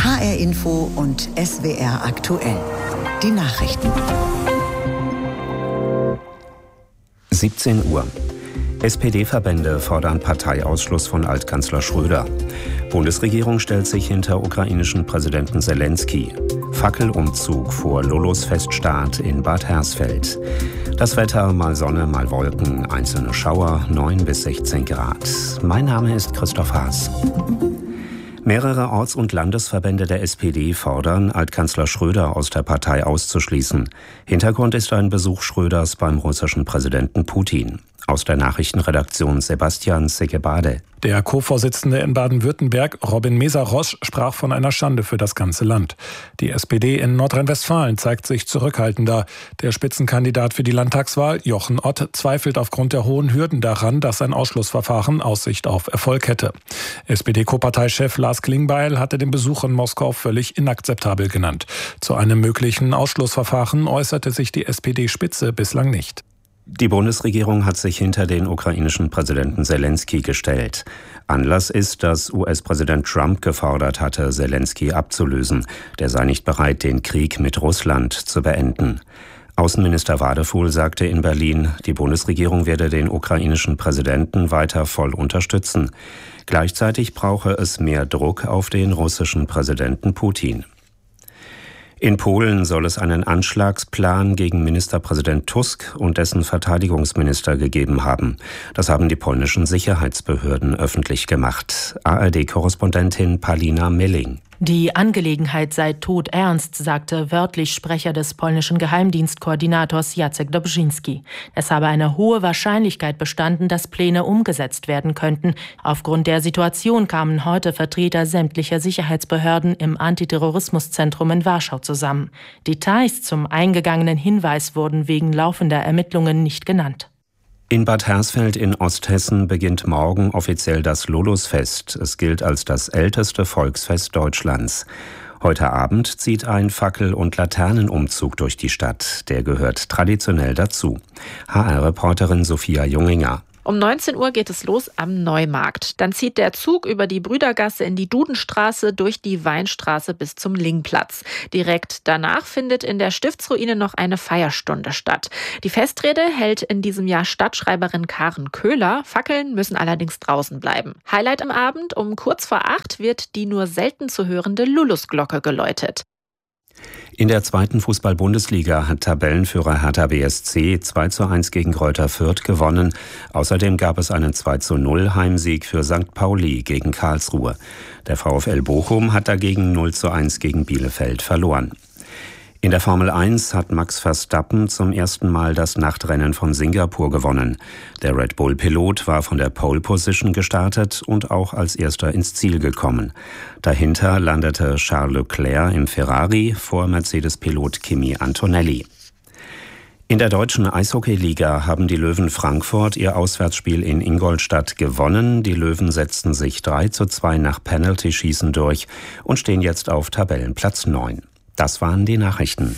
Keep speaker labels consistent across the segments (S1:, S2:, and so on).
S1: HR Info und SWR aktuell. Die Nachrichten.
S2: 17 Uhr. SPD-Verbände fordern Parteiausschluss von Altkanzler Schröder. Bundesregierung stellt sich hinter ukrainischen Präsidenten Selenskyj. Fackelumzug vor Lulus-Feststart in Bad Hersfeld. Das Wetter, mal Sonne, mal Wolken, einzelne Schauer, 9 bis 16 Grad. Mein Name ist Christoph Haas. Mehrere Orts- und Landesverbände der SPD fordern, Altkanzler Schröder aus der Partei auszuschließen. Hintergrund ist ein Besuch Schröders beim russischen Präsidenten Putin. Aus der Nachrichtenredaktion Sebastian Sekebade.
S3: Der Co-Vorsitzende in Baden-Württemberg, Robin Meszaros, sprach von einer Schande für das ganze Land. Die SPD in Nordrhein-Westfalen zeigt sich zurückhaltender. Der Spitzenkandidat für die Landtagswahl, Jochen Ott, zweifelt aufgrund der hohen Hürden daran, dass ein Ausschlussverfahren Aussicht auf Erfolg hätte. SPD-Co-Parteichef Lars Klingbeil hatte den Besuch in Moskau völlig inakzeptabel genannt. Zu einem möglichen Ausschlussverfahren äußerte sich die SPD-Spitze bislang nicht.
S2: Die Bundesregierung hat sich hinter den ukrainischen Präsidenten Selenskyj gestellt. Anlass ist, dass US-Präsident Trump gefordert hatte, Selenskyj abzulösen. Der sei nicht bereit, den Krieg mit Russland zu beenden. Außenminister Wadefuhl sagte in Berlin, die Bundesregierung werde den ukrainischen Präsidenten weiter voll unterstützen. Gleichzeitig brauche es mehr Druck auf den russischen Präsidenten Putin. In Polen soll es einen Anschlagsplan gegen Ministerpräsident Tusk und dessen Verteidigungsminister gegeben haben. Das haben die polnischen Sicherheitsbehörden öffentlich gemacht. ARD-Korrespondentin Palina Melling.
S4: Die Angelegenheit sei todernst, sagte wörtlich Sprecher des polnischen Geheimdienstkoordinators Jacek Dobrzyński. Es habe eine hohe Wahrscheinlichkeit bestanden, dass Pläne umgesetzt werden könnten. Aufgrund der Situation kamen heute Vertreter sämtlicher Sicherheitsbehörden im Antiterrorismuszentrum in Warschau zusammen. Details zum eingegangenen Hinweis wurden wegen laufender Ermittlungen nicht genannt.
S2: In Bad Hersfeld in Osthessen beginnt morgen offiziell das Lulusfest. Es gilt als das älteste Volksfest Deutschlands. Heute Abend zieht ein Fackel- und Laternenumzug durch die Stadt. Der gehört traditionell dazu. HR-Reporterin Sophia Junginger.
S5: Um 19 Uhr geht es los am Neumarkt. Dann zieht der Zug über die Brüdergasse in die Dudenstraße, durch die Weinstraße bis zum Lingplatz. Direkt danach findet in der Stiftsruine noch eine Feierstunde statt. Die Festrede hält in diesem Jahr Stadtschreiberin Karen Köhler. Fackeln müssen allerdings draußen bleiben. Highlight am Abend, um kurz vor 8 wird die nur selten zu hörende Lulusglocke geläutet.
S2: In der 2. Fußball-Bundesliga hat Tabellenführer Hertha BSC 2:1 gegen Greuther Fürth gewonnen. Außerdem gab es einen 2:0 Heimsieg für St. Pauli gegen Karlsruhe. Der VfL Bochum hat dagegen 0:1 gegen Bielefeld verloren. In der Formel 1 hat Max Verstappen zum ersten Mal das Nachtrennen von Singapur gewonnen. Der Red Bull-Pilot war von der Pole Position gestartet und auch als erster ins Ziel gekommen. Dahinter landete Charles Leclerc im Ferrari vor Mercedes-Pilot Kimi Antonelli. In der deutschen Eishockeyliga haben die Löwen Frankfurt ihr Auswärtsspiel in Ingolstadt gewonnen. Die Löwen setzten sich 3:2 nach Penalty-Schießen durch und stehen jetzt auf Tabellenplatz 9. Das waren die Nachrichten.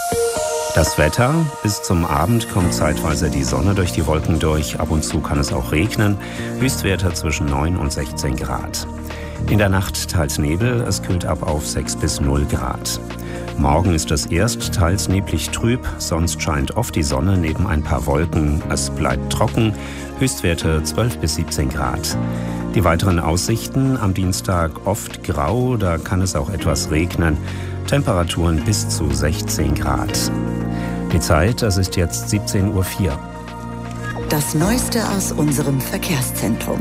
S2: Das Wetter: bis zum Abend kommt zeitweise die Sonne durch die Wolken durch. Ab und zu kann es auch regnen. Höchstwerte zwischen 9 und 16 Grad. In der Nacht teils Nebel. Es kühlt ab auf 6 bis 0 Grad. Morgen ist es erst teils neblig trüb. Sonst scheint oft die Sonne neben ein paar Wolken. Es bleibt trocken. Höchstwerte 12 bis 17 Grad. Die weiteren Aussichten: am Dienstag oft grau. Da kann es auch etwas regnen. Temperaturen bis zu 16 Grad. Die Zeit, das ist jetzt 17:04 Uhr.
S1: Das Neueste aus unserem Verkehrszentrum.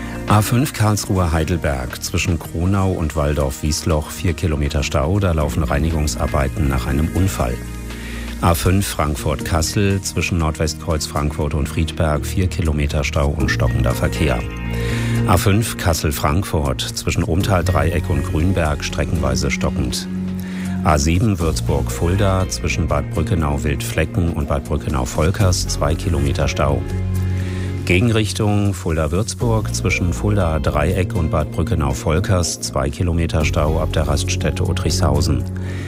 S2: A5 Karlsruhe-Heidelberg zwischen Kronau und Walldorf-Wiesloch 4 Kilometer Stau, da laufen Reinigungsarbeiten nach einem Unfall. A5 Frankfurt-Kassel zwischen Nordwestkreuz Frankfurt und Friedberg 4 Kilometer Stau und stockender Verkehr. A5 Kassel-Frankfurt zwischen Ohntal-Dreieck und Grünberg streckenweise stockend. A7 Würzburg-Fulda zwischen Bad Brückenau-Wildflecken und Bad Brückenau-Volkers 2 Kilometer Stau. Gegenrichtung Fulda-Würzburg zwischen Fulda-Dreieck und Bad Brückenau-Volkers 2 Kilometer Stau ab der Raststätte Otrichshausen.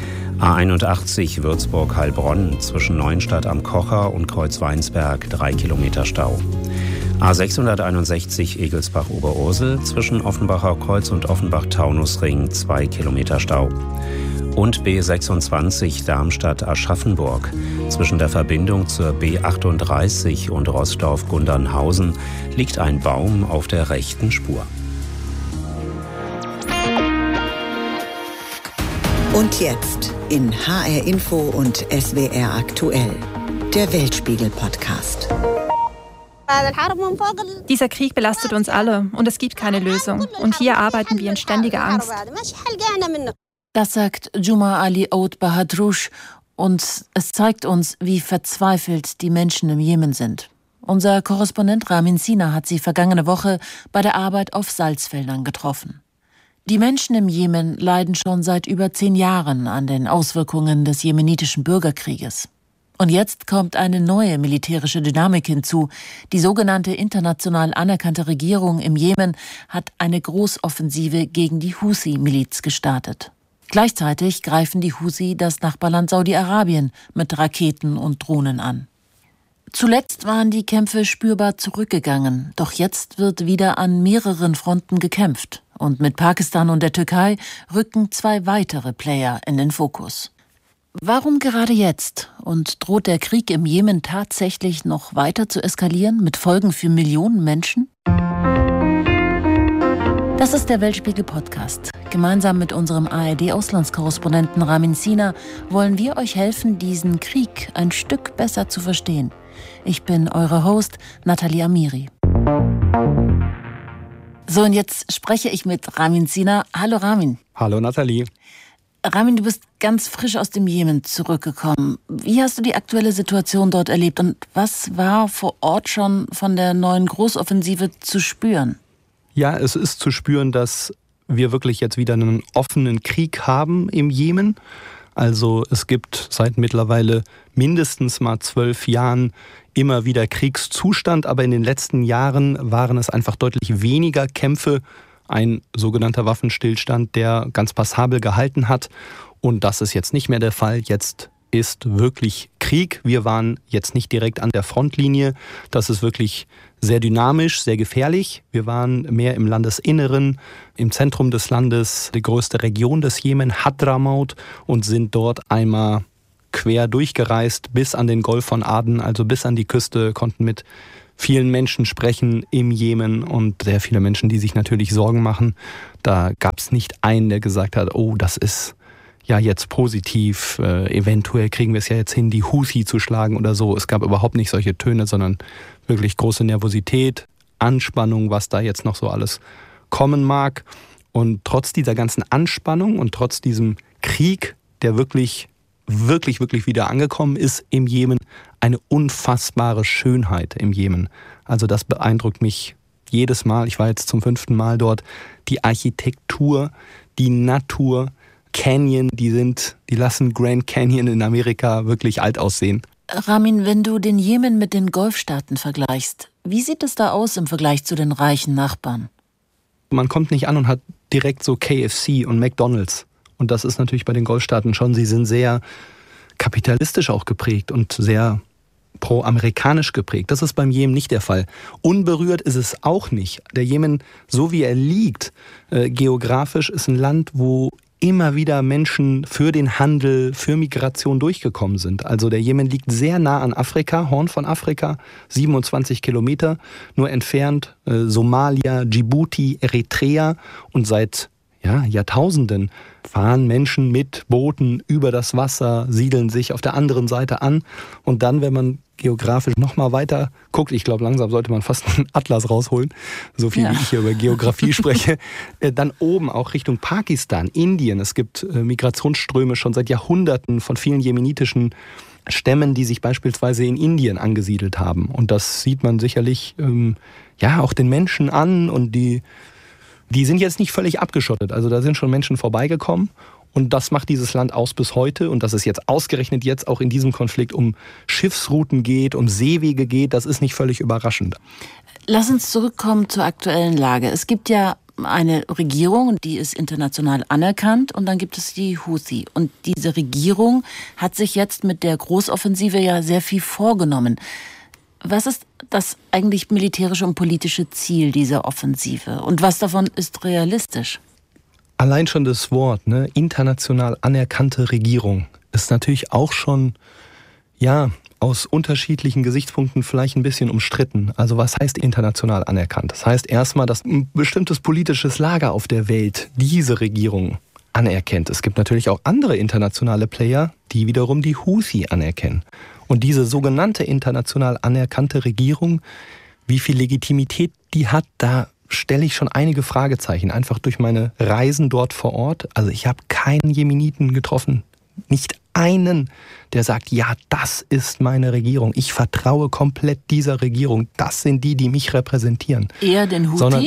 S2: A81 Würzburg-Heilbronn zwischen Neuenstadt am Kocher und Kreuzweinsberg 3 Kilometer Stau. A661 Egelsbach-Oberursel zwischen Offenbacher Kreuz und Offenbach-Taunusring 2 Kilometer Stau. Und B26 Darmstadt-Aschaffenburg zwischen der Verbindung zur B38 und Roßdorf-Gundernhausen liegt ein Baum auf der rechten Spur.
S1: Und jetzt in HR Info und SWR aktuell, der Weltspiegel-Podcast.
S6: Dieser Krieg belastet uns alle und es gibt keine Lösung. Und hier arbeiten wir in ständiger Angst.
S7: Das sagt Juma Ali Oud Bahadrouche und es zeigt uns, wie verzweifelt die Menschen im Jemen sind. Unser Korrespondent Ramin Sina hat sie vergangene Woche bei der Arbeit auf Salzfeldern getroffen. Die Menschen im Jemen leiden schon seit über 10 Jahren an den Auswirkungen des jemenitischen Bürgerkrieges. Und jetzt kommt eine neue militärische Dynamik hinzu. Die sogenannte international anerkannte Regierung im Jemen hat eine Großoffensive gegen die Husi-Miliz gestartet. Gleichzeitig greifen die Husi das Nachbarland Saudi-Arabien mit Raketen und Drohnen an. Zuletzt waren die Kämpfe spürbar zurückgegangen, doch jetzt wird wieder an mehreren Fronten gekämpft. Und mit Pakistan und der Türkei rücken 2 weitere Player in den Fokus. Warum gerade jetzt? Und droht der Krieg im Jemen tatsächlich noch weiter zu eskalieren, mit Folgen für Millionen Menschen? Das ist der Weltspiegel-Podcast. Gemeinsam mit unserem ARD-Auslandskorrespondenten Ramin Sina wollen wir euch helfen, diesen Krieg ein Stück besser zu verstehen. Ich bin eure Host, Nathalie Amiri. So, und jetzt spreche ich mit Ramin Sina. Hallo Ramin.
S8: Hallo Nathalie.
S7: Ramin, du bist ganz frisch aus dem Jemen zurückgekommen. Wie hast du die aktuelle Situation dort erlebt und was war vor Ort schon von der neuen Großoffensive zu spüren?
S8: Ja, es ist zu spüren, dass wir wirklich jetzt wieder einen offenen Krieg haben im Jemen. Also es gibt seit mittlerweile mindestens mal 12 Jahren immer wieder Kriegszustand, aber in den letzten Jahren waren es einfach deutlich weniger Kämpfe, ein sogenannter Waffenstillstand, der ganz passabel gehalten hat. Und das ist jetzt nicht mehr der Fall. Jetzt ist wirklich Krieg. Wir waren jetzt nicht direkt an der Frontlinie. Das ist wirklich sehr dynamisch, sehr gefährlich. Wir waren mehr im Landesinneren, im Zentrum des Landes, die größte Region des Jemen, Hadramaut, und sind dort einmal quer durchgereist bis an den Golf von Aden, also bis an die Küste, konnten mit vielen Menschen sprechen im Jemen und sehr viele Menschen, die sich natürlich Sorgen machen. Da gab es nicht einen, der gesagt hat, oh, das ist ja jetzt positiv, eventuell kriegen wir es ja jetzt hin, die Houthi zu schlagen oder so. Es gab überhaupt nicht solche Töne, sondern wirklich große Nervosität, Anspannung, was da jetzt noch so alles kommen mag. Und trotz dieser ganzen Anspannung und trotz diesem Krieg, der wirklich wieder angekommen ist im Jemen, eine unfassbare Schönheit im Jemen. Also das beeindruckt mich jedes Mal. Ich war jetzt zum 5. Mal dort. Die Architektur, die Natur, Canyon, die lassen Grand Canyon in Amerika wirklich alt aussehen.
S7: Ramin, wenn du den Jemen mit den Golfstaaten vergleichst, wie sieht es da aus im Vergleich zu den reichen Nachbarn?
S8: Man kommt nicht an und hat direkt so KFC und McDonald's. Und das ist natürlich bei den Golfstaaten schon, sie sind sehr kapitalistisch auch geprägt und sehr pro-amerikanisch geprägt. Das ist beim Jemen nicht der Fall. Unberührt ist es auch nicht. Der Jemen, so wie er liegt, geografisch, ist ein Land, wo immer wieder Menschen für den Handel, für Migration durchgekommen sind. Also der Jemen liegt sehr nah an Afrika, Horn von Afrika, 27 Kilometer nur entfernt, Somalia, Djibouti, Eritrea, und seit Jahrtausenden fahren Menschen mit Booten über das Wasser, siedeln sich auf der anderen Seite an. Und dann, wenn man geografisch noch mal weiter guckt, ich glaube, langsam sollte man fast einen Atlas rausholen, so viel wie ich hier über Geografie spreche, dann oben auch Richtung Pakistan, Indien. Es gibt Migrationsströme schon seit Jahrhunderten von vielen jemenitischen Stämmen, die sich beispielsweise in Indien angesiedelt haben. Und das sieht man sicherlich auch den Menschen an, und die sind jetzt nicht völlig abgeschottet. Also da sind schon Menschen vorbeigekommen, und das macht dieses Land aus bis heute. Und dass es jetzt ausgerechnet jetzt auch in diesem Konflikt um Schiffsrouten geht, um Seewege geht, das ist nicht völlig überraschend.
S7: Lass uns zurückkommen zur aktuellen Lage. Es gibt ja eine Regierung, die ist international anerkannt, und dann gibt es die Houthi. Und diese Regierung hat sich jetzt mit der Großoffensive ja sehr viel vorgenommen. Was ist das eigentlich militärische und politische Ziel dieser Offensive? Und was davon ist realistisch?
S8: Allein schon das Wort, international anerkannte Regierung, ist natürlich auch schon, aus unterschiedlichen Gesichtspunkten vielleicht ein bisschen umstritten. Also was heißt international anerkannt? Das heißt erstmal, dass ein bestimmtes politisches Lager auf der Welt diese Regierung anerkennt. Es gibt natürlich auch andere internationale Player, die wiederum die Houthi anerkennen. Und diese sogenannte international anerkannte Regierung, wie viel Legitimität die hat, da stelle ich schon einige Fragezeichen, einfach durch meine Reisen dort vor Ort. Also ich habe keinen Jemeniten getroffen, nicht einen, der sagt, ja, das ist meine Regierung. Ich vertraue komplett dieser Regierung. Das sind die mich repräsentieren.
S7: Eher den Houthi?
S8: Sondern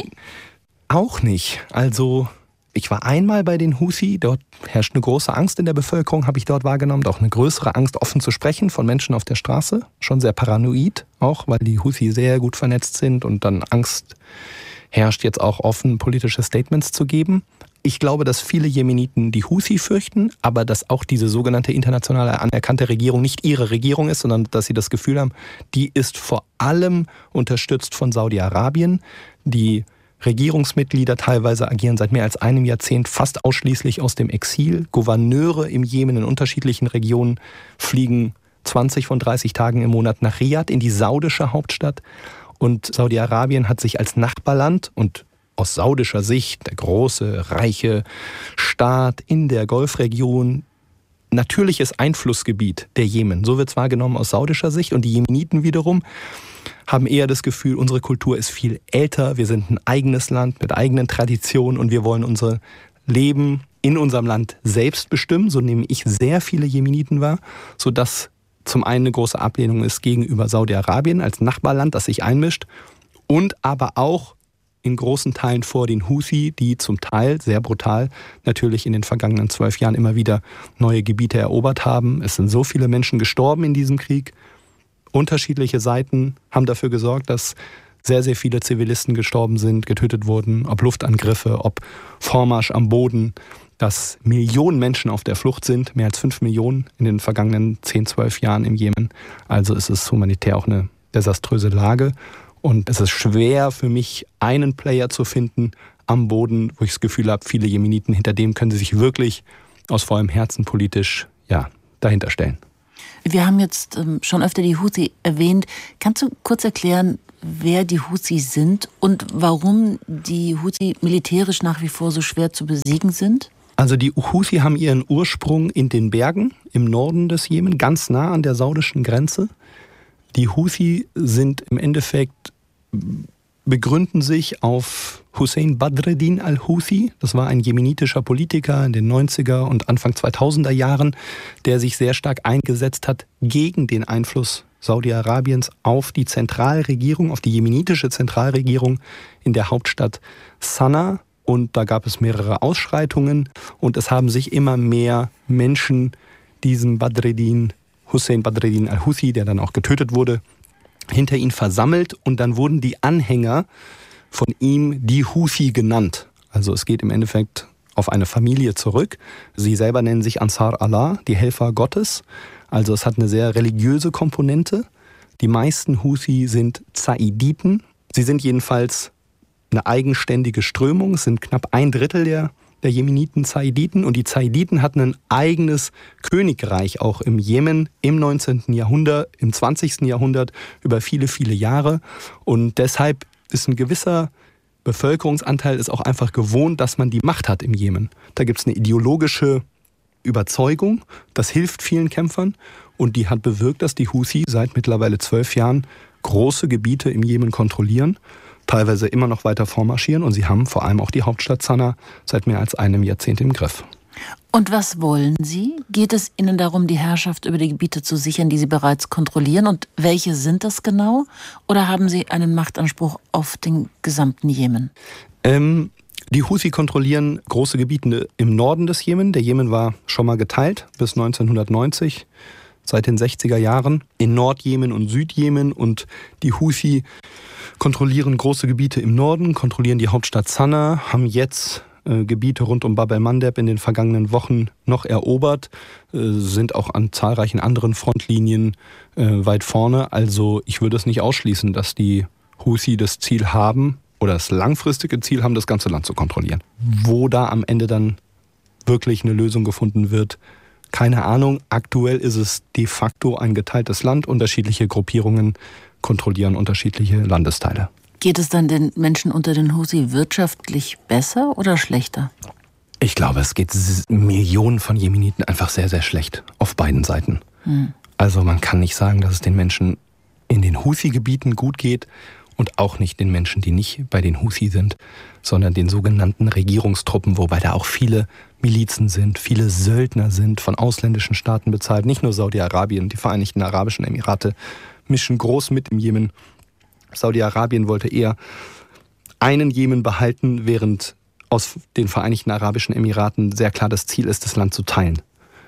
S8: auch nicht. Also ich war einmal bei den Houthi, dort herrscht eine große Angst in der Bevölkerung, habe ich dort wahrgenommen, auch eine größere Angst, offen zu sprechen von Menschen auf der Straße. Schon sehr paranoid auch, weil die Houthi sehr gut vernetzt sind und dann Angst herrscht, jetzt auch offen politische Statements zu geben. Ich glaube, dass viele Jemeniten die Houthi fürchten, aber dass auch diese sogenannte internationale anerkannte Regierung nicht ihre Regierung ist, sondern dass sie das Gefühl haben, die ist vor allem unterstützt von Saudi-Arabien. Die Regierungsmitglieder teilweise agieren seit mehr als einem Jahrzehnt fast ausschließlich aus dem Exil. Gouverneure im Jemen in unterschiedlichen Regionen fliegen 20 von 30 Tagen im Monat nach Riad, in die saudische Hauptstadt. Und Saudi-Arabien hat sich als Nachbarland und aus saudischer Sicht der große, reiche Staat in der Golfregion, natürliches Einflussgebiet der Jemen. So wird es wahrgenommen aus saudischer Sicht. Und die Jemeniten wiederum haben eher das Gefühl, unsere Kultur ist viel älter, wir sind ein eigenes Land mit eigenen Traditionen und wir wollen unser Leben in unserem Land selbst bestimmen. So nehme ich sehr viele Jemeniten wahr, sodass zum einen eine große Ablehnung ist gegenüber Saudi-Arabien als Nachbarland, das sich einmischt, und aber auch in großen Teilen vor den Houthi, die zum Teil sehr brutal natürlich in den vergangenen 12 Jahren immer wieder neue Gebiete erobert haben. Es sind so viele Menschen gestorben in diesem Krieg. Unterschiedliche Seiten haben dafür gesorgt, dass sehr, sehr viele Zivilisten gestorben sind, getötet wurden, ob Luftangriffe, ob Vormarsch am Boden, dass Millionen Menschen auf der Flucht sind, mehr als 5 Millionen in den vergangenen 10, 12 Jahren im Jemen. Also ist es humanitär auch eine desaströse Lage. Und es ist schwer für mich, einen Player zu finden am Boden, wo ich das Gefühl habe, viele Jemeniten, hinter dem können sie sich wirklich aus vollem Herzen politisch dahinter stellen.
S7: Wir haben jetzt schon öfter die Houthi erwähnt. Kannst du kurz erklären, wer die Houthi sind und warum die Houthi militärisch nach wie vor so schwer zu besiegen sind?
S8: Also die Houthi haben ihren Ursprung in den Bergen im Norden des Jemen, ganz nah an der saudischen Grenze. Die Houthi sind im Endeffekt, begründen sich auf Hussein Badreddin al-Houthi. Das war ein jemenitischer Politiker in den 90er und Anfang 2000er Jahren, der sich sehr stark eingesetzt hat gegen den Einfluss Saudi-Arabiens auf die Zentralregierung, auf die jemenitische Zentralregierung in der Hauptstadt Sanaa. Und da gab es mehrere Ausschreitungen und es haben sich immer mehr Menschen diesem Hussein Badreddin al-Houthi, der dann auch getötet wurde, hinter ihn versammelt und dann wurden die Anhänger von ihm die Houthi genannt. Also es geht im Endeffekt auf eine Familie zurück. Sie selber nennen sich Ansar Allah, die Helfer Gottes. Also es hat eine sehr religiöse Komponente. Die meisten Houthi sind Zaiditen. Sie sind jedenfalls eine eigenständige Strömung. Es sind knapp 1/3 der Jemeniten Zaiditen. Und die Zaiditen hatten ein eigenes Königreich auch im Jemen im 19. Jahrhundert, im 20. Jahrhundert über viele, viele Jahre. Und deshalb ist ein gewisser Bevölkerungsanteil ist auch einfach gewohnt, dass man die Macht hat im Jemen. Da gibt es eine ideologische Überzeugung, das hilft vielen Kämpfern. Und die hat bewirkt, dass die Houthi seit mittlerweile 12 Jahren große Gebiete im Jemen kontrollieren, teilweise immer noch weiter vormarschieren und sie haben vor allem auch die Hauptstadt Sanaa seit mehr als einem Jahrzehnt im Griff.
S7: Und was wollen Sie? Geht es Ihnen darum, die Herrschaft über die Gebiete zu sichern, die Sie bereits kontrollieren? Und welche sind das genau? Oder haben Sie einen Machtanspruch auf den gesamten Jemen?
S8: Die Houthi kontrollieren große Gebiete im Norden des Jemen. Der Jemen war schon mal geteilt bis 1990, seit den 60er Jahren, in Nordjemen und Südjemen. Und die Houthi kontrollieren große Gebiete im Norden, kontrollieren die Hauptstadt Sanaa, haben jetzt Gebiete rund um Bab el-Mandeb in den vergangenen Wochen noch erobert, sind auch an zahlreichen anderen Frontlinien weit vorne. Also ich würde es nicht ausschließen, dass die Houthi das Ziel haben oder das langfristige Ziel haben, das ganze Land zu kontrollieren. Wo da am Ende dann wirklich eine Lösung gefunden wird, keine Ahnung. Aktuell ist es de facto ein geteiltes Land. Unterschiedliche Gruppierungen kontrollieren unterschiedliche Landesteile.
S7: Geht es dann den Menschen unter den Houthi wirtschaftlich besser oder schlechter?
S8: Ich glaube, es geht Millionen von Jemeniten einfach sehr, sehr schlecht. Auf beiden Seiten. Also man kann nicht sagen, dass es den Menschen in den Houthi-Gebieten gut geht und auch nicht den Menschen, die nicht bei den Houthi sind, sondern den sogenannten Regierungstruppen, wobei da auch viele Milizen sind, viele Söldner sind, von ausländischen Staaten bezahlt. Nicht nur Saudi-Arabien, die Vereinigten Arabischen Emirate mischen groß mit im Jemen. Saudi-Arabien wollte eher einen Jemen behalten, während aus den Vereinigten Arabischen Emiraten sehr klar das Ziel ist, das Land zu teilen.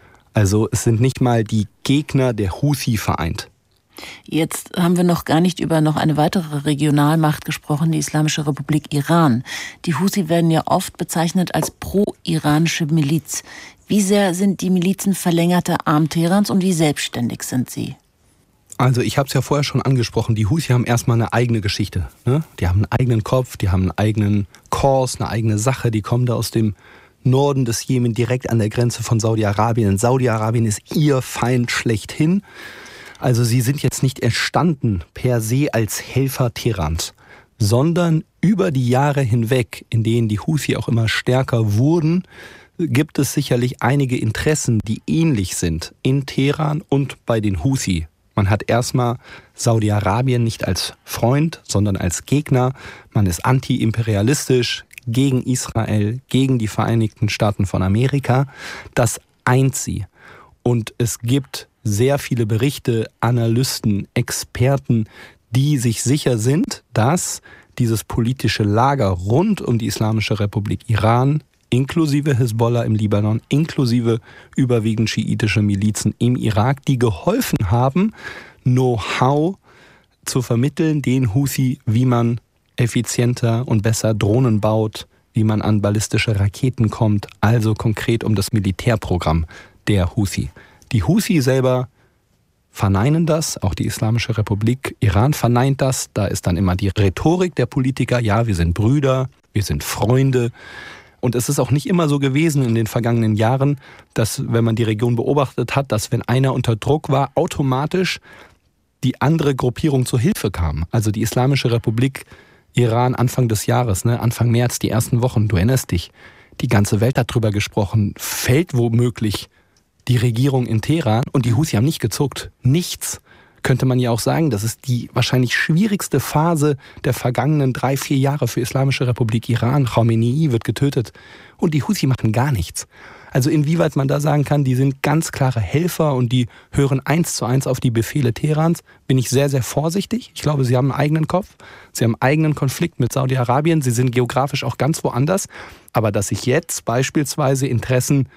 S8: Also es sind nicht mal die Gegner der Houthi vereint.
S7: Jetzt haben wir noch gar nicht über noch eine weitere Regionalmacht gesprochen, die Islamische Republik Iran. Die Houthi werden ja oft bezeichnet als pro-iranische Miliz. Wie sehr sind die Milizen verlängerte Arm Teherans und wie selbstständig sind sie?
S8: Also ich habe es ja vorher schon angesprochen, die Houthi haben erstmal eine eigene Geschichte. Ne? Die haben einen eigenen Kopf, die haben einen eigenen Kurs, eine eigene Sache. Die kommen da aus dem Norden des Jemen, direkt an der Grenze von Saudi-Arabien. Saudi-Arabien ist ihr Feind schlechthin. Also sie sind jetzt nicht entstanden per se als Helfer Teherans, sondern über die Jahre hinweg, in denen die Houthi auch immer stärker wurden, gibt es sicherlich einige Interessen, die ähnlich sind in Teheran und bei den Houthi. Man hat erstmal Saudi-Arabien nicht als Freund, sondern als Gegner. Man ist anti-imperialistisch, gegen Israel, gegen die Vereinigten Staaten von Amerika. Das eint sie. Und es gibt sehr viele Berichte, Analysten, Experten, die sich sicher sind, dass dieses politische Lager rund um die Islamische Republik Iran, inklusive Hisbollah im Libanon, inklusive überwiegend schiitische Milizen im Irak, die geholfen haben, Know-how zu vermitteln, den Houthi, wie man effizienter und besser Drohnen baut, wie man an ballistische Raketen kommt, also konkret um das Militärprogramm der Houthi. Die Houthi selber verneinen das, auch die Islamische Republik Iran verneint das. Da ist dann immer die Rhetorik der Politiker, ja, wir sind Brüder, wir sind Freunde. Und es ist auch nicht immer so gewesen in den vergangenen Jahren, dass, wenn man die Region beobachtet hat, dass wenn einer unter Druck war, automatisch die andere Gruppierung zur Hilfe kam. Also die Islamische Republik Iran Anfang des Jahres, Anfang März, die ersten Wochen, du erinnerst dich, die ganze Welt hat drüber gesprochen, fällt womöglich die Regierung in Teheran und die Houthi haben nicht gezuckt. Nichts. Könnte man ja auch sagen, das ist die wahrscheinlich schwierigste Phase der vergangenen 3-4 Jahre für Islamische Republik Iran. Khamenei wird getötet und die Houthi machen gar nichts. Also inwieweit man da sagen kann, die sind ganz klare Helfer und die hören 1:1 auf die Befehle Teherans, bin ich sehr, sehr vorsichtig. Ich glaube, sie haben einen eigenen Kopf, sie haben einen eigenen Konflikt mit Saudi-Arabien, sie sind geografisch auch ganz woanders. Aber dass sich jetzt beispielsweise Interessen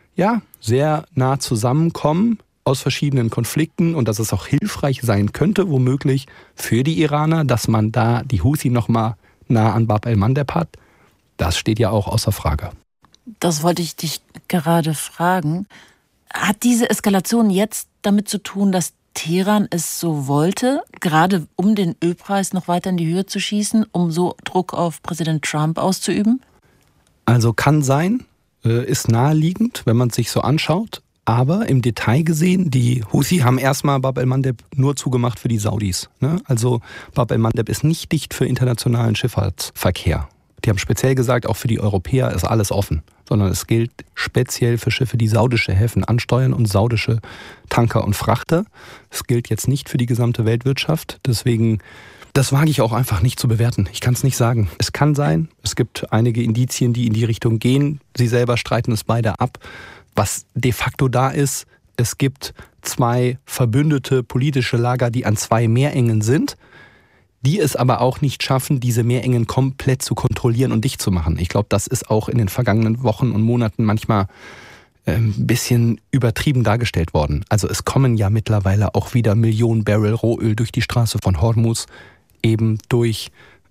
S8: sehr nah zusammenkommen aus verschiedenen Konflikten und dass es auch hilfreich sein könnte, womöglich für die Iraner, dass man da die Houthi nochmal nah an Bab el-Mandeb hat, das steht ja auch außer Frage.
S7: Das wollte ich dich gerade fragen. Hat diese Eskalation jetzt damit zu tun, dass Teheran es so wollte, gerade um den Ölpreis noch weiter in die Höhe zu schießen, um so Druck auf Präsident Trump auszuüben?
S8: Also kann sein, ist naheliegend, wenn man es sich so anschaut. Aber im Detail gesehen, die Houthi haben erstmal Bab el-Mandeb nur zugemacht für die Saudis. Also Bab el-Mandeb ist nicht dicht für internationalen Schifffahrtsverkehr. Die haben speziell gesagt, auch für die Europäer ist alles offen. Sondern es gilt speziell für Schiffe, die saudische Häfen ansteuern und saudische Tanker und Frachter. Es gilt jetzt nicht für die gesamte Weltwirtschaft. Deswegen, das wage ich auch einfach nicht zu bewerten. Ich kann es nicht sagen. Es kann sein, es gibt einige Indizien, die in die Richtung gehen. Sie selber streiten es beide ab. Was de facto da ist, es gibt 2 verbündete politische Lager, die an 2 Meerengen sind, die es aber auch nicht schaffen, diese Meerengen komplett zu kontrollieren und dicht zu machen. Ich glaube, das ist auch in den vergangenen Wochen und Monaten manchmal ein bisschen übertrieben dargestellt worden. Also es kommen ja mittlerweile auch wieder Millionen Barrel Rohöl durch die Straße von Hormuz, eben durch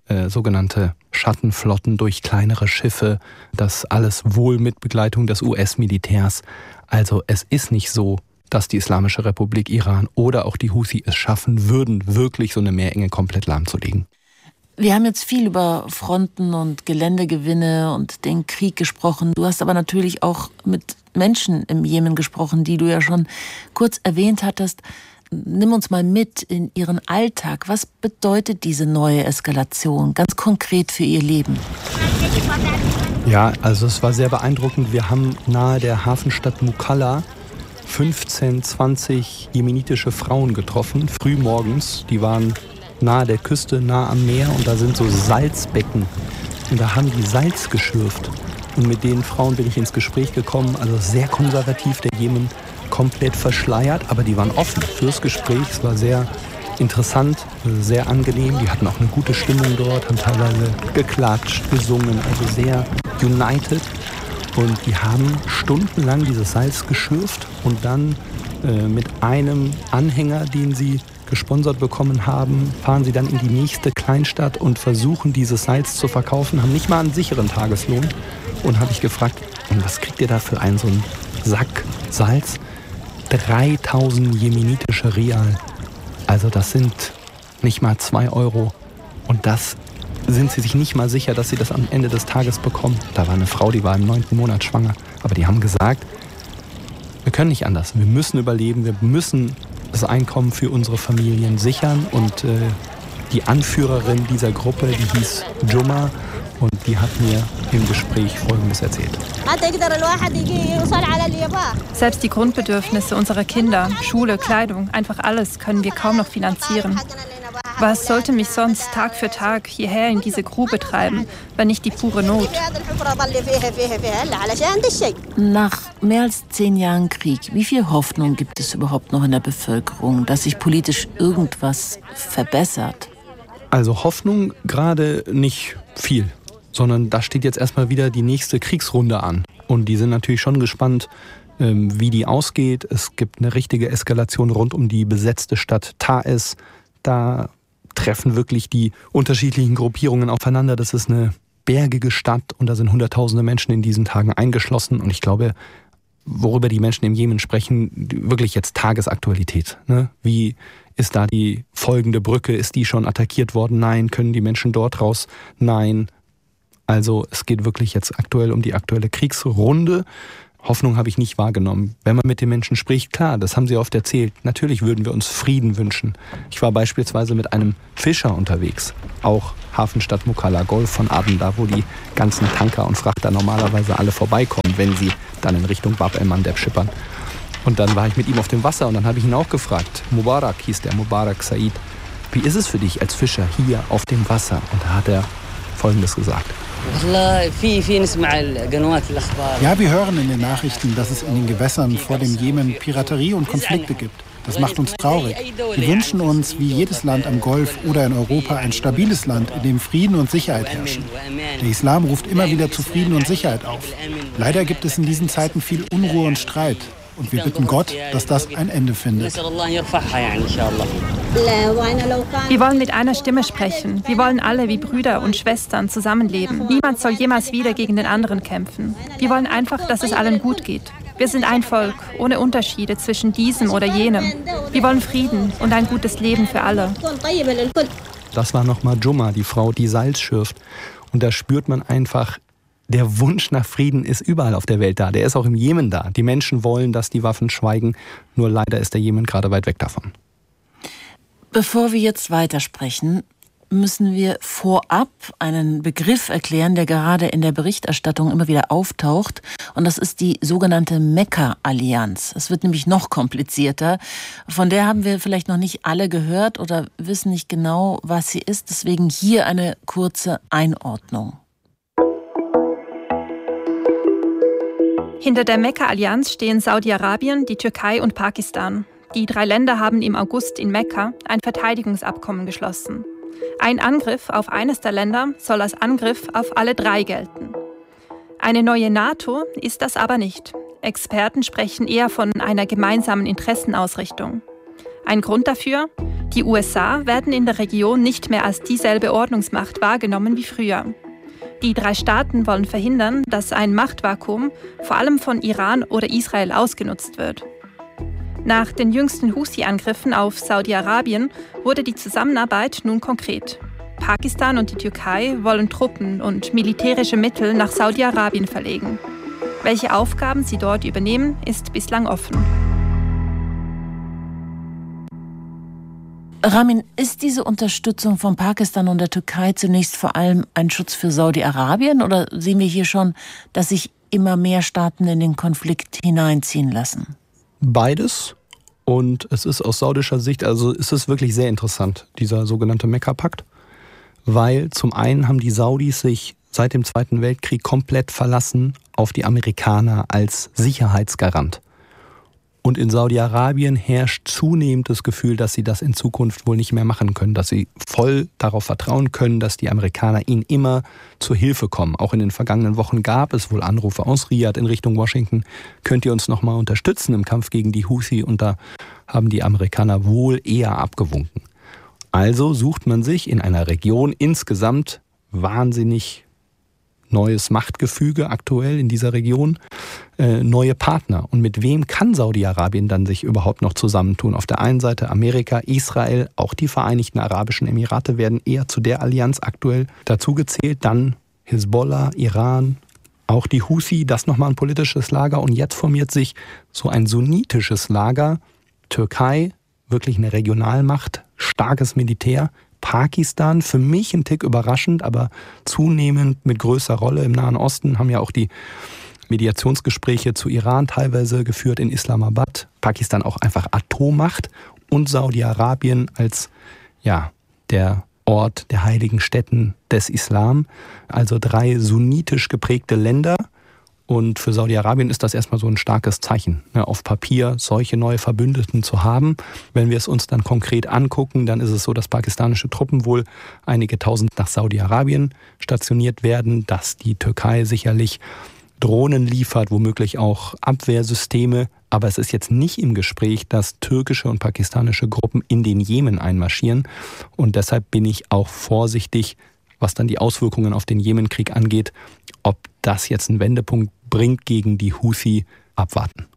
S8: sogenannte Schattenflotten durch kleinere Schiffe, das alles wohl mit Begleitung des US-Militärs. Also es ist nicht so, dass die Islamische Republik Iran oder auch die Houthi es schaffen würden, wirklich so eine Meerenge komplett lahmzulegen.
S7: Wir haben jetzt viel über Fronten und Geländegewinne und den Krieg gesprochen. Du hast aber natürlich auch mit Menschen im Jemen gesprochen, die du ja schon kurz erwähnt hattest. Nimm uns mal mit in ihren Alltag. Was bedeutet diese neue Eskalation ganz konkret für ihr Leben?
S8: Ja, also es war sehr beeindruckend. Wir haben nahe der Hafenstadt Mukalla 15, 20 jemenitische Frauen getroffen, früh morgens. Die waren nahe der Küste, nah am Meer und da sind so Salzbecken. Und da haben die Salz geschürft. Und mit den Frauen bin ich ins Gespräch gekommen. Also sehr konservativ, der Jemen komplett verschleiert, aber die waren offen fürs Gespräch. Es war sehr interessant, sehr angenehm. Die hatten auch eine gute Stimmung dort, haben teilweise geklatscht, gesungen, also sehr united. Und die haben stundenlang dieses Salz geschürft und dann mit einem Anhänger, den sie gesponsert bekommen haben, fahren sie dann in die nächste Kleinstadt und versuchen, dieses Salz zu verkaufen, haben nicht mal einen sicheren Tageslohn. Und habe ich gefragt, und was kriegt ihr da für einen so einen Sack Salz? 3000 jemenitische Rial. Also das sind nicht mal 2 Euro. Und das sind sie sich nicht mal sicher, dass sie das am Ende des Tages bekommen. Da war eine Frau, die war im 9. Monat schwanger. Aber die haben gesagt, wir können nicht anders. Wir müssen überleben, wir müssen das Einkommen für unsere Familien sichern. Und die Anführerin dieser Gruppe, die hieß Juma, und die hat mir im Gespräch Folgendes erzählt.
S6: Selbst die Grundbedürfnisse unserer Kinder, Schule, Kleidung, einfach alles können wir kaum noch finanzieren. Was sollte mich sonst Tag für Tag hierher in diese Grube treiben, wenn nicht die pure Not?
S7: Nach mehr als 10 Jahren Krieg, wie viel Hoffnung gibt es überhaupt noch in der Bevölkerung, dass sich politisch irgendwas verbessert?
S8: Also Hoffnung gerade nicht viel, sondern da steht jetzt erstmal wieder die nächste Kriegsrunde an. Und die sind natürlich schon gespannt, wie die ausgeht. Es gibt eine richtige Eskalation rund um die besetzte Stadt Taiz. Da treffen wirklich die unterschiedlichen Gruppierungen aufeinander. Das ist eine bergige Stadt und da sind Hunderttausende Menschen in diesen Tagen eingeschlossen. Und ich glaube, worüber die Menschen im Jemen sprechen, wirklich jetzt Tagesaktualität. Ne? Wie ist da die folgende Brücke? Ist die schon attackiert worden? Nein. Können die Menschen dort raus? Nein. Also es geht wirklich jetzt aktuell um die aktuelle Kriegsrunde. Hoffnung habe ich nicht wahrgenommen. Wenn man mit den Menschen spricht, klar, das haben sie oft erzählt. Natürlich würden wir uns Frieden wünschen. Ich war beispielsweise mit einem Fischer unterwegs, auch Hafenstadt Mukalla, Golf von Aden, da wo die ganzen Tanker und Frachter normalerweise alle vorbeikommen, wenn sie dann in Richtung Bab el-Mandeb schippern. Und dann war ich mit ihm auf dem Wasser und dann habe ich ihn auch gefragt, Mubarak hieß der, Mubarak Said, wie ist es für dich als Fischer hier auf dem Wasser? Und da hat er Folgendes gesagt.
S9: Ja, wir hören in den Nachrichten, dass es in den Gewässern vor dem Jemen Piraterie und Konflikte gibt. Das macht uns traurig. Wir wünschen uns, wie jedes Land am Golf oder in Europa, ein stabiles Land, in dem Frieden und Sicherheit herrschen. Der Islam ruft immer wieder zu Frieden und Sicherheit auf. Leider gibt es in diesen Zeiten viel Unruhe und Streit. Und wir bitten Gott, dass das ein Ende findet.
S6: Wir wollen mit einer Stimme sprechen. Wir wollen alle wie Brüder und Schwestern zusammenleben. Niemand soll jemals wieder gegen den anderen kämpfen. Wir wollen einfach, dass es allen gut geht. Wir sind ein Volk, ohne Unterschiede zwischen diesem oder jenem. Wir wollen Frieden und ein gutes Leben für alle.
S8: Das war nochmal Juma, die Frau, die Salz schürft. Und da spürt man einfach, der Wunsch nach Frieden ist überall auf der Welt da. Der ist auch im Jemen da. Die Menschen wollen, dass die Waffen schweigen. Nur leider ist der Jemen gerade weit weg davon.
S7: Bevor wir jetzt weitersprechen, müssen wir vorab einen Begriff erklären, der gerade in der Berichterstattung immer wieder auftaucht. Und das ist die sogenannte Mekka-Allianz. Es wird nämlich noch komplizierter. Von der haben wir vielleicht noch nicht alle gehört oder wissen nicht genau, was sie ist. Deswegen hier eine kurze Einordnung.
S6: Hinter der Mekka-Allianz stehen Saudi-Arabien, die Türkei und Pakistan. Die 3 Länder haben im August in Mekka ein Verteidigungsabkommen geschlossen. Ein Angriff auf eines der Länder soll als Angriff auf alle 3 gelten. Eine neue NATO ist das aber nicht. Experten sprechen eher von einer gemeinsamen Interessenausrichtung. Ein Grund dafür? Die USA werden in der Region nicht mehr als dieselbe Ordnungsmacht wahrgenommen wie früher. Die 3 Staaten wollen verhindern, dass ein Machtvakuum vor allem von Iran oder Israel ausgenutzt wird. Nach den jüngsten Houthi-Angriffen auf Saudi-Arabien wurde die Zusammenarbeit nun konkret. Pakistan und die Türkei wollen Truppen und militärische Mittel nach Saudi-Arabien verlegen. Welche Aufgaben sie dort übernehmen, ist bislang offen.
S7: Ramin, ist diese Unterstützung von Pakistan und der Türkei zunächst vor allem ein Schutz für Saudi-Arabien oder sehen wir hier schon, dass sich immer mehr Staaten in den Konflikt hineinziehen lassen?
S8: Beides. Und es ist aus saudischer Sicht, also es ist wirklich sehr interessant, dieser sogenannte Mekka-Pakt. Weil zum einen haben die Saudis sich seit dem Zweiten Weltkrieg komplett verlassen auf die Amerikaner als Sicherheitsgarant. Und in Saudi-Arabien herrscht zunehmend das Gefühl, dass sie das in Zukunft wohl nicht mehr machen können, dass sie voll darauf vertrauen können, dass die Amerikaner ihnen immer zur Hilfe kommen. Auch in den vergangenen Wochen gab es wohl Anrufe aus Riyadh in Richtung Washington. Könnt ihr uns nochmal unterstützen im Kampf gegen die Houthi? Und da haben die Amerikaner wohl eher abgewunken. Also sucht man sich in einer Region insgesamt wahnsinnig neues Machtgefüge aktuell in dieser Region, neue Partner. Und mit wem kann Saudi-Arabien dann sich überhaupt noch zusammentun? Auf der einen Seite Amerika, Israel, auch die Vereinigten Arabischen Emirate werden eher zu der Allianz aktuell dazugezählt. Dann Hisbollah, Iran, auch die Houthi, das nochmal ein politisches Lager. Und jetzt formiert sich so ein sunnitisches Lager. Türkei, wirklich eine Regionalmacht, starkes Militär. Pakistan, für mich ein Tick überraschend, aber zunehmend mit größerer Rolle im Nahen Osten, haben ja auch die Mediationsgespräche zu Iran teilweise geführt in Islamabad. Pakistan auch einfach Atommacht und Saudi-Arabien als der Ort der heiligen Stätten des Islam. Also 3 sunnitisch geprägte Länder. Und für Saudi-Arabien ist das erstmal so ein starkes Zeichen, auf Papier solche neue Verbündeten zu haben. Wenn wir es uns dann konkret angucken, dann ist es so, dass pakistanische Truppen wohl einige tausend nach Saudi-Arabien stationiert werden, dass die Türkei sicherlich Drohnen liefert, womöglich auch Abwehrsysteme. Aber es ist jetzt nicht im Gespräch, dass türkische und pakistanische Gruppen in den Jemen einmarschieren. Und deshalb bin ich auch vorsichtig, was dann die Auswirkungen auf den Jemenkrieg angeht, ob das jetzt einen Wendepunkt bringt gegen die Houthi, abwarten.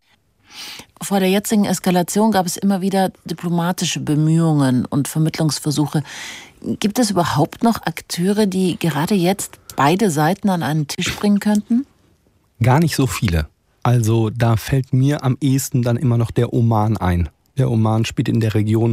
S7: Vor der jetzigen Eskalation gab es immer wieder diplomatische Bemühungen und Vermittlungsversuche. Gibt es überhaupt noch Akteure, die gerade jetzt beide Seiten an einen Tisch bringen könnten?
S8: Gar nicht so viele. Also da fällt mir am ehesten dann immer noch der Oman ein. Der Oman spielt in der Region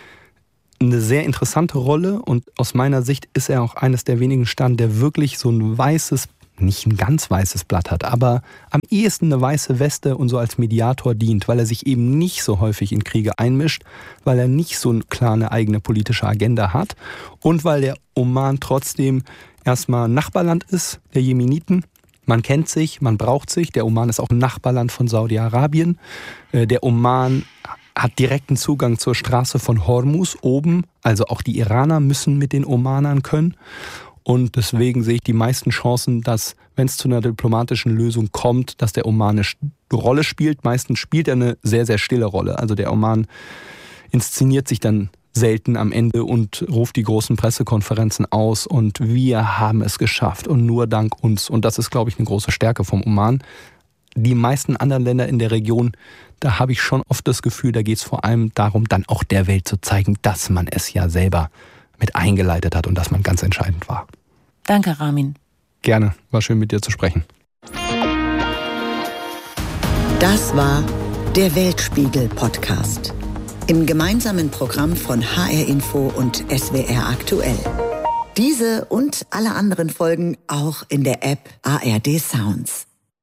S8: eine sehr interessante Rolle und aus meiner Sicht ist er auch eines der wenigen Staaten, der wirklich so ein weißes, nicht ein ganz weißes Blatt hat, aber am ehesten eine weiße Weste und so als Mediator dient, weil er sich eben nicht so häufig in Kriege einmischt, weil er nicht so klar eine eigene politische Agenda hat und weil der Oman trotzdem erstmal Nachbarland ist, der Jemeniten. Man kennt sich, man braucht sich. Der Oman ist auch ein Nachbarland von Saudi-Arabien. Der Oman hat direkten Zugang zur Straße von Hormuz oben. Also auch die Iraner müssen mit den Omanern können. Und deswegen sehe ich die meisten Chancen, dass, wenn es zu einer diplomatischen Lösung kommt, dass der Oman eine Rolle spielt. Meistens spielt er eine sehr, sehr stille Rolle. Also der Oman inszeniert sich dann selten am Ende und ruft die großen Pressekonferenzen aus und wir haben es geschafft und nur dank uns. Und das ist, glaube ich, eine große Stärke vom Oman. Die meisten anderen Länder in der Region, da habe ich schon oft das Gefühl, da geht es vor allem darum, dann auch der Welt zu zeigen, dass man es ja selber mit eingeleitet hat und dass man ganz entscheidend war.
S7: Danke, Ramin.
S8: Gerne, war schön mit dir zu sprechen.
S1: Das war der Weltspiegel-Podcast. Im gemeinsamen Programm von HR Info und SWR Aktuell. Diese und alle anderen Folgen auch in der App ARD Sounds.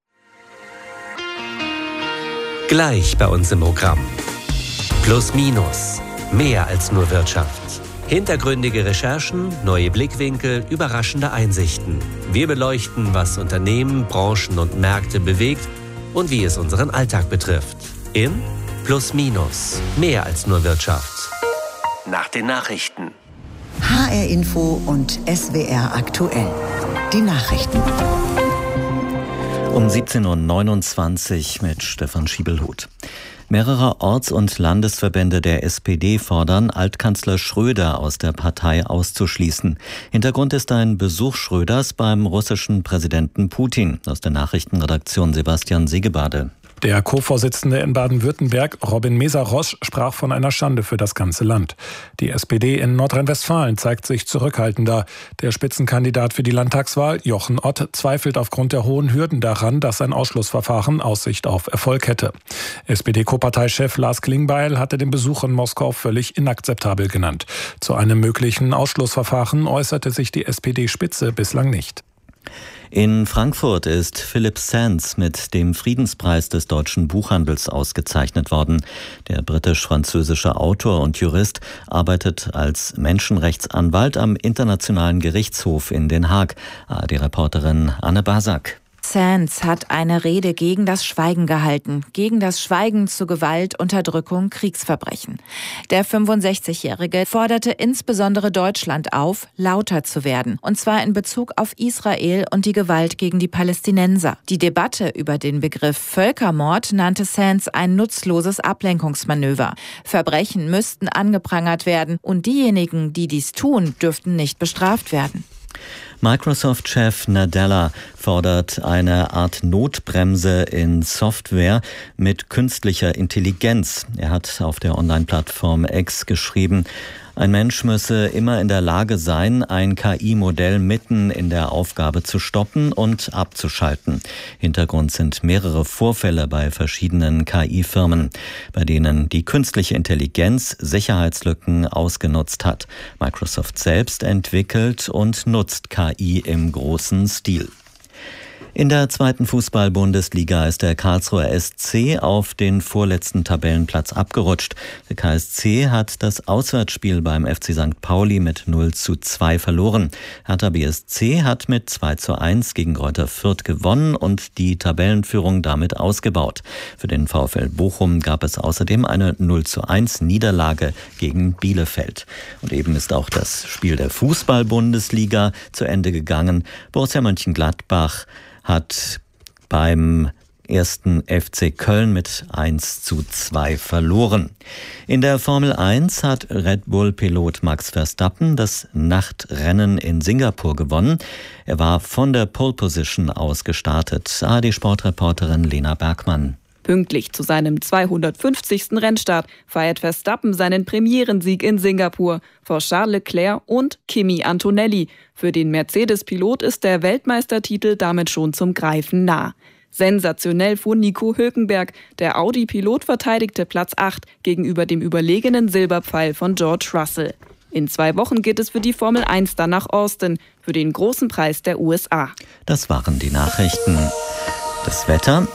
S10: Gleich bei uns im Programm. Plus Minus. Mehr als nur Wirtschaft. Hintergründige Recherchen, neue Blickwinkel, überraschende Einsichten. Wir beleuchten, was Unternehmen, Branchen und Märkte bewegt und wie es unseren Alltag betrifft. In Plus Minus. Mehr als nur Wirtschaft. Nach den Nachrichten.
S1: HR Info und SWR Aktuell. Die Nachrichten.
S11: Um 17.29 Uhr mit Stefan Schiebelhuth. Mehrere Orts- und Landesverbände der SPD fordern, Altkanzler Schröder aus der Partei auszuschließen. Hintergrund ist ein Besuch Schröders beim russischen Präsidenten Putin. Aus der Nachrichtenredaktion Sebastian Segebade.
S3: Der Co-Vorsitzende in Baden-Württemberg, Robin Mézard-Roche, sprach von einer Schande für das ganze Land. Die SPD in Nordrhein-Westfalen zeigt sich zurückhaltender. Der Spitzenkandidat für die Landtagswahl, Jochen Ott, zweifelt aufgrund der hohen Hürden daran, dass ein Ausschlussverfahren Aussicht auf Erfolg hätte. SPD-Co-Parteichef Lars Klingbeil hatte den Besuch in Moskau völlig inakzeptabel genannt. Zu einem möglichen Ausschlussverfahren äußerte sich die SPD-Spitze bislang nicht.
S11: In Frankfurt ist Philip Sands mit dem Friedenspreis des deutschen Buchhandels ausgezeichnet worden. Der britisch-französische Autor und Jurist arbeitet als Menschenrechtsanwalt am Internationalen Gerichtshof in Den Haag. ARD-Reporterin Anne Basak.
S12: Sands hat eine Rede gegen das Schweigen gehalten, gegen das Schweigen zu Gewalt, Unterdrückung, Kriegsverbrechen. Der 65-Jährige forderte insbesondere Deutschland auf, lauter zu werden, und zwar in Bezug auf Israel und die Gewalt gegen die Palästinenser. Die Debatte über den Begriff Völkermord nannte Sands ein nutzloses Ablenkungsmanöver. Verbrechen müssten angeprangert werden und diejenigen, die dies tun, dürften nicht bestraft werden.
S11: Microsoft-Chef Nadella fordert eine Art Notbremse in Software mit künstlicher Intelligenz. Er hat auf der Online-Plattform X geschrieben, ein Mensch müsse immer in der Lage sein, ein KI-Modell mitten in der Aufgabe zu stoppen und abzuschalten. Hintergrund sind mehrere Vorfälle bei verschiedenen KI-Firmen, bei denen die künstliche Intelligenz Sicherheitslücken ausgenutzt hat. Microsoft selbst entwickelt und nutzt KI im großen Stil. In der zweiten Fußball-Bundesliga ist der Karlsruher SC auf den vorletzten Tabellenplatz abgerutscht. Der KSC hat das Auswärtsspiel beim FC St. Pauli mit 0:2 verloren. Hertha BSC hat mit 2:1 gegen Greuther Fürth gewonnen und die Tabellenführung damit ausgebaut. Für den VfL Bochum gab es außerdem eine 0:1 Niederlage gegen Bielefeld. Und eben ist auch das Spiel der Fußball-Bundesliga zu Ende gegangen. Borussia Mönchengladbach hat beim ersten FC Köln mit 1:2 verloren. In der Formel 1 hat Red Bull-Pilot Max Verstappen das Nachtrennen in Singapur gewonnen. Er war von der Pole Position aus gestartet. ARD-Sportreporterin Lena Bergmann.
S13: Pünktlich zu seinem 250. Rennstart feiert Verstappen seinen Premierensieg in Singapur vor Charles Leclerc und Kimi Antonelli. Für den Mercedes-Pilot ist der Weltmeistertitel damit schon zum Greifen nah. Sensationell fuhr Nico Hülkenberg. Der Audi-Pilot verteidigte Platz 8 gegenüber dem überlegenen Silberpfeil von George Russell. In 2 Wochen geht es für die Formel 1 dann nach Austin, für den großen Preis der USA.
S11: Das waren die Nachrichten. Das Wetter.